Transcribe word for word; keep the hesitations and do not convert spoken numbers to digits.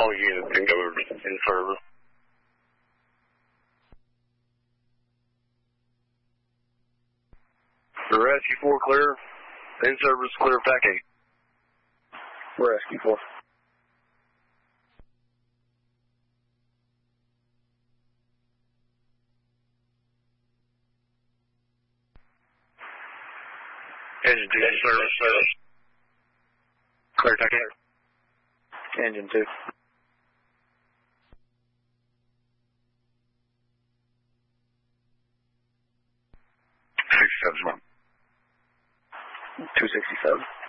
All units can go in service. The Rescue four clear. In service clear of T A C eight. Rescue four. Engine two in service. service. Clear T A C eight. Engine two. sixty-seven. two sixty-seven.